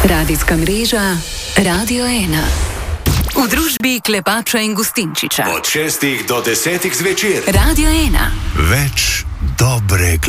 Radijska mreža Radio 1. V družbi Klepača in Gustinčiča. Od 6 do 10 zvečer. Radio 1. Več dobre